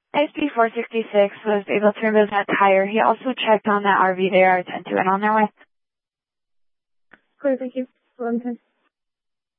ISP-466 was able to remove that tire. He also checked on that RV they are attend to and on their way. Clear, thank you. 1110.